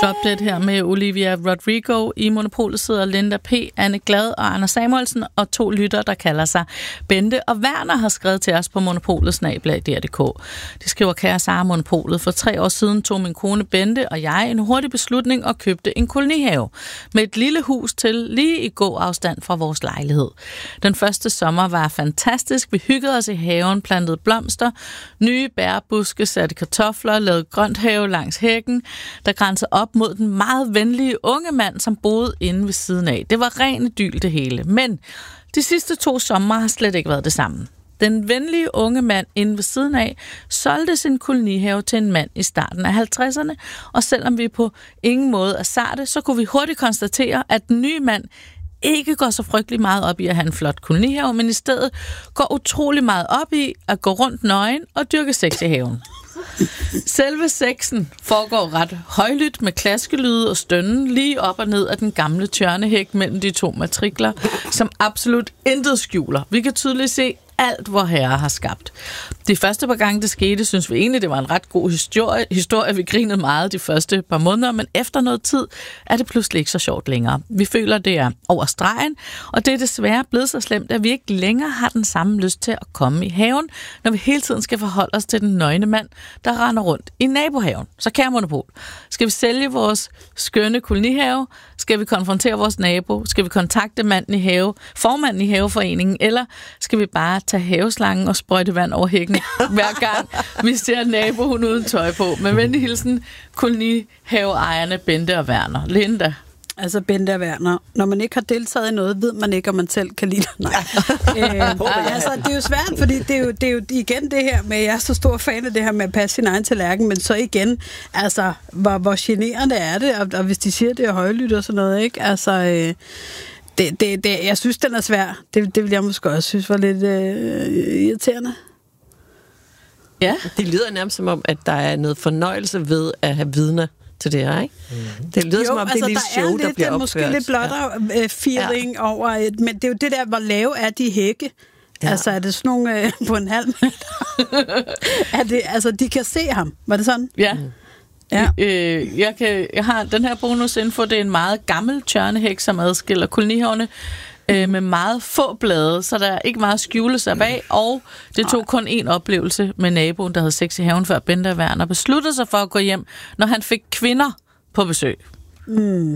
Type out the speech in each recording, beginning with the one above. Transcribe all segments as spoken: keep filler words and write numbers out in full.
Droplet her med Olivia Rodrigo. I Monopolet sidder Linda P., Anne Glad og Anders Samuelsen, og to lytter, der kalder sig Bente og Werner, har skrevet til os på monopolet snabel-a d r punktum d k. De skriver: kære Sara Monopolet, for tre år siden tog min kone Bente og jeg en hurtig beslutning og købte en kolonihave med et lille hus til lige i gåafstand fra vores lejlighed. Den første sommer var fantastisk. Vi hyggede os i haven, plantede blomster, nye bærbuske, satte kartofler, lavede grønt have langs hækken, der grænsede op mod den meget venlige unge mand, som boede inde ved siden af. Det var ren idyl det hele. Men de sidste to sommer har slet ikke været det samme. Den venlige unge mand inde ved siden af solgte sin kolonihave til en mand i starten af halvtredserne, og selvom vi på ingen måde er sarte, så kunne vi hurtigt konstatere, at den nye mand ikke går så frygtelig meget op i at have en flot kolonihave, men i stedet går utrolig meget op i at gå rundt nøgen og dyrke sex i haven. Selve sexen foregår ret højlydt med klaskelyde og stønnen lige op og ned af den gamle tjørnehæk mellem de to matrikler, som absolut intet skjuler. Vi kan tydeligt se alt, hvor herre har skabt. De første par gange, det skete, synes vi egentlig, det var en ret god historie. historie. Vi grinede meget de første par måneder, men efter noget tid er det pludselig ikke så sjovt længere. Vi føler, det er over stregen, og det er desværre blevet så slemt, at vi ikke længere har den samme lyst til at komme i haven, når vi hele tiden skal forholde os til den nøgne mand, der render rundt i nabohaven. Så kære Monopol, skal vi sælge vores skønne kolonihave? Skal vi konfrontere vores nabo? Skal vi kontakte manden i have, formanden i haveforeningen? Eller skal vi bare tage haveslangen og sprøjte vand over hækken, hver gang vi ser naboen uden tøj på? Med venlig hilsen, kolonihaveejerne Bente og Werner. Linda? Altså Bente og Werner, når man ikke har deltaget i noget, ved man ikke, om man selv kan lide det. Nej. øh, altså, det er jo svært, fordi det er jo, det er jo igen det her med, jeg er så stor fan af det her med at passe sin egen tallerken, men så igen, altså, hvor, hvor generende er det, og, og hvis de siger, det er højlydt og sådan noget, ikke? Altså, øh, det, det, det, jeg synes, den er svær. Det, det vil jeg måske også synes var lidt øh, irriterende. Ja, det lyder nærmest som om, at der er noget fornøjelse ved at have vidner til det her, ikke? Mm. Det lyder jo, som om, det er altså, et lille show, der, der bliver opført. Der er måske lidt blottere ja. feeling ja. over et, men det er jo det der, hvor lave er de hække. Ja. Altså, er det sådan nogle øh, på en halv meter? er det, altså, de kan se ham. Var det sådan? Ja. Mm. Ja. Øh, jeg, kan, jeg har den her bonusinfo, det er en meget gammel tjørnehæk, som adskiller kolonihaverne øh, med meget få blade, så der er ikke meget at skjule sig bag, og det tog kun én oplevelse med naboen, der havde sex i haven, før Bente og Werner besluttede sig for at gå hjem, når han fik kvinder på besøg. Mm.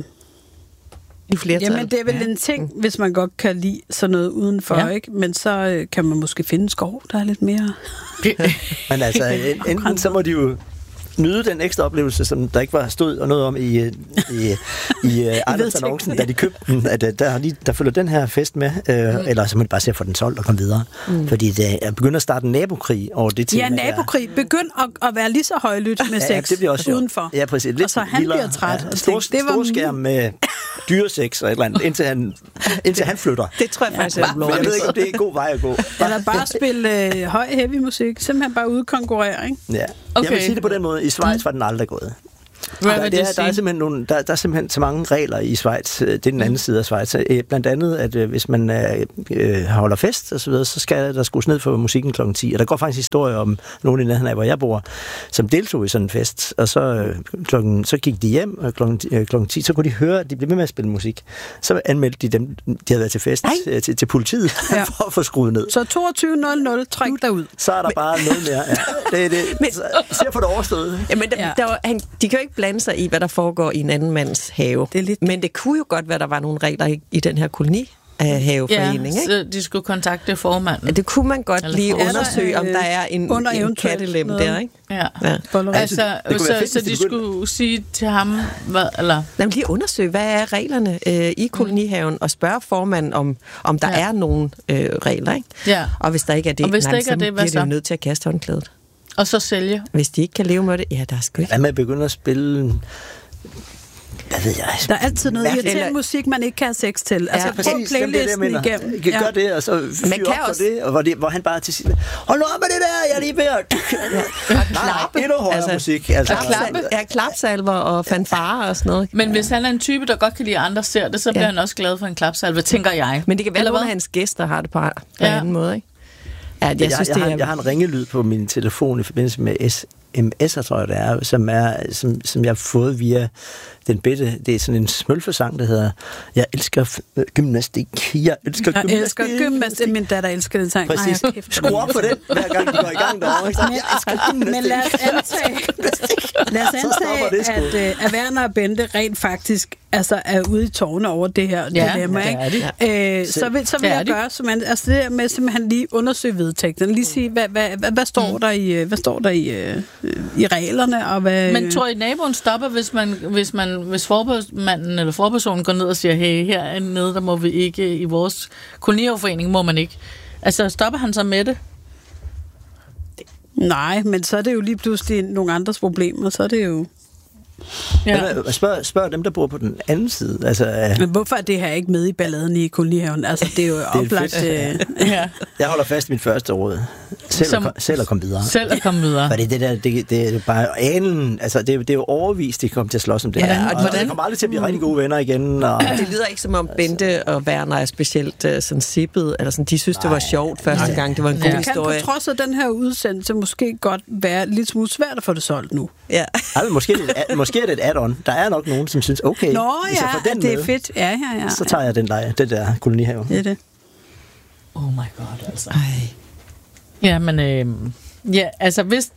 I flertal. Jamen, det er vel ja. en ting, hvis man godt kan lide sådan noget udenfor, ja. ikke? Men så øh, kan man måske finde en skov, der er lidt mere... Men altså, enten så må de jo nyde den ekstra oplevelse, som der ikke var stod og noget om i, i, i, i uh, Anders-annoncen, da de købte den, at uh, der, de, der følger den her fest med, uh, mm. eller så må de bare se at få den solgt og komme videre. Mm. Fordi det er begyndt at starte en nabokrig over det ting. Ja, nabokrig. Begynd at, at være lige så højlydt med sex ja, det bliver også udenfor. Ja, præcis. Lidt og så han bliver træt. Ja, stor, det var storskærm med dyresex og et eller andet, indtil han, indtil han flytter. Det tror jeg faktisk, ja, er jeg ved ikke, om det er en god vej at gå. Eller bare spille øh, høj heavy musik. Simpelthen bare udkonkurrere, ikke? Ja. Okay. Jeg vil sige det på den måde. I Schweiz var den aldrig gået. Der, det er, der, er simpelthen nogle, der, der er simpelthen så mange regler i Schweiz. Det er den anden mm. side af Schweiz. Blandt andet, at øh, hvis man øh, holder fest og så videre, så skal der skrues ned for musikken klokken ti. Og der går faktisk historie om nogen i nærheden af, hvor jeg bor, som deltog i sådan en fest. Og så, øh, klokken, så gik de hjem, og klokken, øh, klokken ti, så kunne de høre, at de blev ved med at spille musik. Så anmeldte de dem, de havde været til fest, øh, til, til politiet, ja. for at få skruet ned. Så toogtyve nul nul, træk derud. Så er der bare noget mere. Ja. Det er det. Men, så for det overstået. Ja, men der, ja. Der var, han, de kan jo ikke blande sig i, hvad der foregår i en anden mands have. Det er lidt... Men det kunne jo godt være, der var nogle regler i, i den her kolonihaveforening, ja, ikke? så de skulle kontakte formanden. Ja, det kunne man godt Eller lige undersøge, der, om der er en, en kattelem der, ikke? Ja. ja. Altså, så, så, så de skulle sige til ham, hvad, eller... Jamen, lige undersøge, hvad er reglerne øh, i kolonihaven, og spørge formanden, om, om der ja. er nogle øh, regler, ikke? Ja. Og hvis der ikke er det, nej, så det, bliver de jo nødt til at kaste håndklædet. Og så sælge. Hvis de ikke kan leve med det, ja, der er sgu ikke. Hvad med at begynde at spille... Hvad ved jeg? Der er altid noget irriterende musik, man ikke kan have sex til. Altså, ja, præcis. Playlisten det, det, igennem. Ja. Gør det, og så fyr op for det, og hvor, det, hvor han bare til sidst... Hold nu op med det der, jeg er lige ved at... Ja. Klappe. Endnu højere altså, musik. Altså. Klappe. Ja, klapsalver og fanfarer og sådan noget. Men hvis han er en type, der godt kan lide, at andre ser det, så bliver ja. han også glad for en klapsalve, tænker jeg. Men det kan være, at hans gæster har det på, på ja. en anden måde, ikke? Ja, jeg, jeg, synes, jeg, det er... har, jeg har en ringelyd på min telefon i forbindelse med S M S'er, tror jeg det er, som, er som, som jeg har fået via den bitte, det er sådan en smølfesang, der hedder Jeg elsker gymnastik, jeg elsker jeg gymnastik. Jeg elsker gymnastik, min datter elsker den sang. Præcis, skru op for den, hver gang du går i gang derovre. Men, jeg elsker gymnastik. Men lad os antage, lad os antage det, at, at Werner og Bente rent faktisk altså, er ude i tårne over det her ja, dilemma. Ja, ikke? Ja. Øh, så vil, så vil jeg gøre, som man, altså det der med simpelthen lige undersøge vedtægterne, lige sige, hvad, hvad, hvad, hvad står mm. der i, hvad står der i, øh, i reglerne, og hvad... Men tror I, naboen stopper, hvis man, hvis man, hvis formanden eller forpersonen går ned og siger, hey, hernede, der må vi ikke, i vores kolonihaveforening må man ikke. Altså, stopper han så med det? Nej, men så er det jo lige pludselig nogle andres problemer, så er det jo... Ja. Spørg, spørg dem, der bor på den anden side. Altså, men hvorfor er det her ikke med i balladen i kolonihaven? Altså, det er jo oplagt... Øh... ja. Jeg holder fast i min første råd. Selv, Som, at, selv at komme videre. Selv at komme videre. Fordi det der, det, det er bare anen, altså det, det er jo overvist, de kommer til at slås om det hvordan, her. Og hvordan? de kommer aldrig til at blive rigtig gode venner igen. Og, det lyder ikke som om Bente og Werner er specielt uh, sådan sippet, eller sådan, de synes, nej, det var sjovt første nej. gang, det var en god ja. historie. Det kan på trods af den her udsendelse måske godt være lidt smule svært at få det solgt nu. Ja. Altså, måske, det, måske er det et add-on. Der er nok nogen, som synes, okay, Nå, hvis jeg ja, får den det er med, fedt. Ja, ja, ja, så tager jeg den der, det der kolonihave. Det er det. Oh my god, altså. Ej. Ja, men øh, ja, altså hvis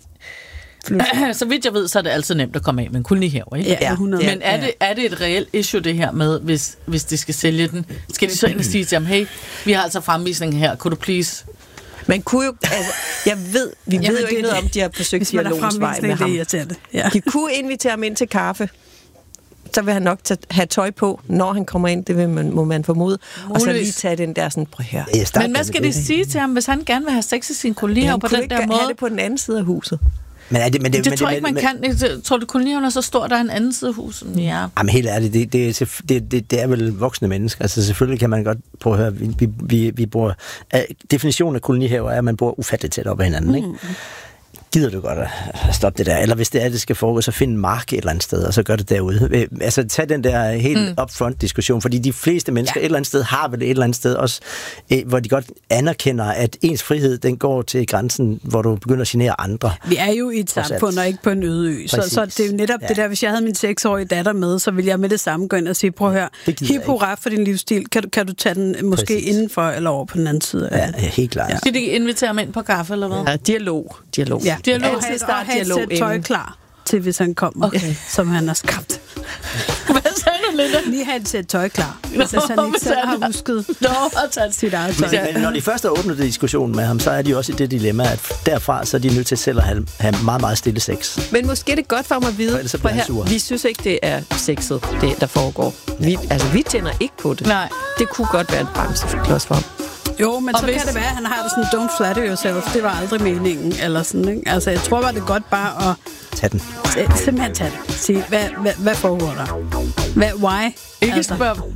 så vidt jeg ved, så er det altid nemt at komme af med en kolonihave, ikke? Ja, hundrede. Men er det, er det et reelt issue, det her med, hvis, hvis de skal sælge den? Skal de så ind og sige til ham, hey, vi har altså fremvisning her, kunne du please... Man kunne jo, altså, jeg ved, vi Jamen, ved jo ikke noget om, de har forsøgt dialogens vej med ham. Ja. De kunne invitere ham ind til kaffe. Så vil han nok tage, have tøj på, når han kommer ind, det vil man, må man formode. Muligvis. Og så lige tage den der sådan, prøv her. Men hvad skal de sige til ham, hvis han gerne vil have sex i sin kolonihave på den der måde? Han kunne ikke have det på den anden side af huset. Men er det, men det, det men tror det, jeg ikke, man men, kan. Jeg tror du, kolonihaven er så stor, der er en anden side af huset? Ja. Jamen helt ærligt, det, det, det, det, det er vel voksne mennesker. Altså selvfølgelig kan man godt prøve at høre, vi, vi, vi bor... Definitionen af kolonihaver er, at man bor ufatteligt tæt op ad hinanden, ikke? Mm. Gider du godt at stoppe det der? Eller hvis det er, det skal foregå, så find en mark et eller andet sted, og så gør det derude. Altså, tag den der helt mm. upfront diskussion, fordi de fleste mennesker ja. et eller andet sted har vel et eller andet sted også, hvor de godt anerkender, at ens frihed, den går til grænsen, hvor du begynder at genere andre. Vi er jo i et samfund, og ikke på en øde ø. Så, så det er jo netop ja. det der, hvis jeg havde min seksårige datter med, så ville jeg med det samme gå ind og sige, prøv at høre, hip hurra for din livsstil, kan du, kan du tage den måske præcis. indenfor eller over på den anden side? Ja, ja helt klart. Ja. Skal de invitere ham ind på kaffe, eller hvad? Ja, dialog. Dialog. Ja. Dialog. Og have, og have et sæt tøj klar til, hvis han kommer, okay. som han har skabt. Hvad sagde du, Linda? Lige have et sæt tøj klar, hvis Nå, han ikke selv har husket Nå, sit eget tøj. Men når de først har åbnet diskussionen med ham, så er de også i det dilemma, at derfra så er de nødt til selv at have, have meget, meget stille sex. Men måske er det godt for mig at vide, for her, vi synes ikke, det er sexet, det der foregår. Vi, altså, vi tænder ikke på det. Nej. Det kunne godt være en bremseklods for ham. Jo, men og så hvis... kan det være, at han har det sådan, don't flatter yourself. Det var aldrig meningen, eller sådan, ikke? Altså, jeg tror bare, det er godt bare at... Tag den. Simpelthen tage det. Sige, hvad, hvad, hvad foregår der? Hvad, why? Ikke altså. spørge,